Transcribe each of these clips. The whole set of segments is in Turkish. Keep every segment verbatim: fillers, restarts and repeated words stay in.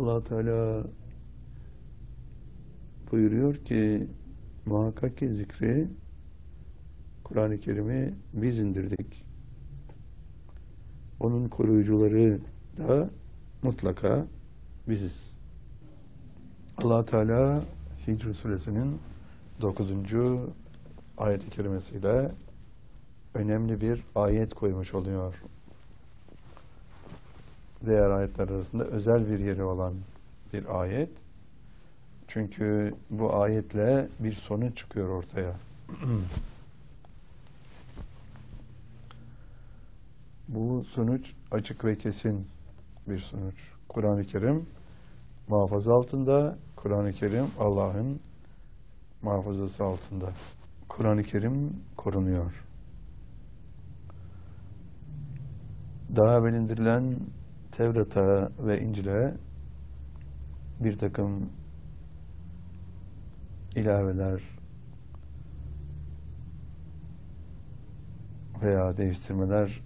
Allah Teala buyuruyor ki muhakkak ki zikri, Kur'an-ı Kerim'i biz indirdik. Onun koruyucuları da mutlaka biziz. Allah Teala Hicr Suresinin dokuzuncu ayet-i kerimesiyle önemli bir ayet koymuş oluyor. Diğer ayetler arasında özel bir yeri olan bir ayet. Çünkü bu ayetle bir sonuç çıkıyor ortaya. Bu sonuç açık ve kesin bir sonuç. Kur'an-ı Kerim muhafaza altında, Kur'an-ı Kerim Allah'ın muhafazası altında. Kur'an-ı Kerim korunuyor. Daha evvel indirilen Tevrat'a ve İncil'e bir takım ilaveler veya değiştirmeler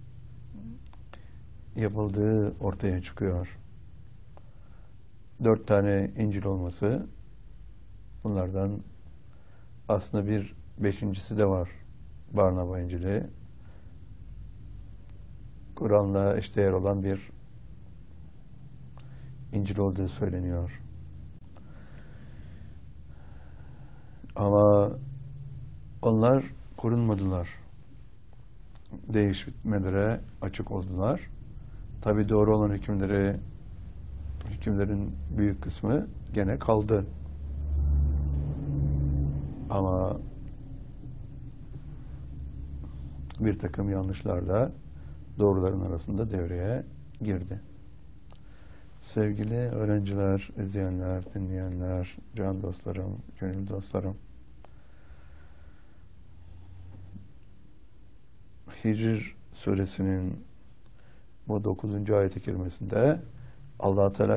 yapıldığı ortaya çıkıyor. Dört tane İncil olması, bunlardan aslında bir beşincisi de var. Barnaba İncil'i. Kur'an'la eşdeğer olan bir İncil olduğu söyleniyor. Ama onlar korunmadılar. Değişmelere açık oldular. Tabii doğru olan hükümleri, hükümlerin büyük kısmı gene kaldı. Ama bir takım yanlışlar da doğruların arasında devreye girdi. Sevgili öğrenciler, izleyenler, dinleyenler, can dostlarım, gönül dostlarım, Hicr Suresinin bu dokuzuncu ayet-i kerimesinde Allah Teala